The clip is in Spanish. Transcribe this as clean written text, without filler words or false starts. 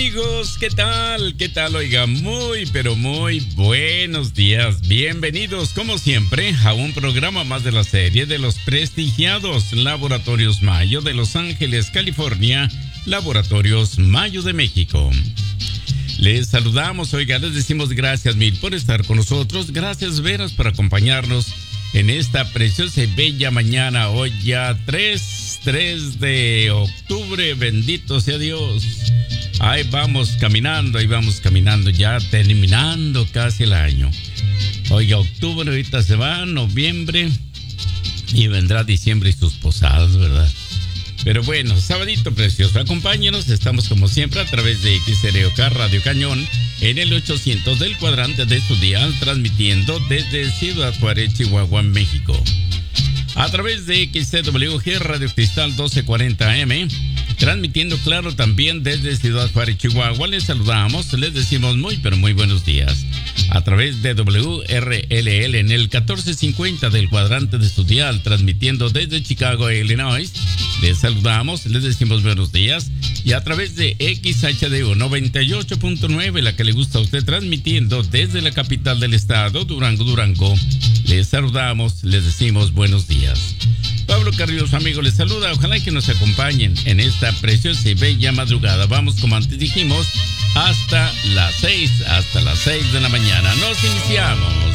Amigos, ¿qué tal? ¿Qué tal? Oiga, muy, pero muy buenos días. Bienvenidos, como siempre, a un programa más de la serie de los prestigiados Laboratorios Mayo de Los Ángeles, California, Laboratorios Mayo de México. Les saludamos, oiga, les decimos gracias mil por estar con nosotros. Gracias, Veras, por acompañarnos en esta preciosa y bella mañana. Hoy ya 3 de octubre, bendito sea Dios. Ahí vamos caminando, ya terminando casi el año. Oiga, octubre ahorita se va, noviembre y vendrá diciembre y sus posadas, ¿verdad? Pero bueno, sabadito precioso, acompáñenos, estamos como siempre a través de XROK Radio Cañón en el 800 del cuadrante de su dial, transmitiendo desde Ciudad Juárez, Chihuahua, México. A través de XCWG Radio Cristal 1240 AM, transmitiendo claro también desde Ciudad Juárez, Chihuahua. Les saludamos, les decimos muy pero muy buenos días. A través de WRLL en el 1450 del cuadrante de su dial, transmitiendo desde Chicago, Illinois. Les saludamos, les decimos buenos días. Y a través de XHDU 98.9, la que le gusta a usted, transmitiendo desde la capital del estado, Durango. Les saludamos, les decimos buenos días. Pablo Carrillo, su amigo, les saluda. Ojalá que nos acompañen en esta preciosa y bella madrugada. Vamos, como antes dijimos, hasta las 6 de la mañana. Nos iniciamos.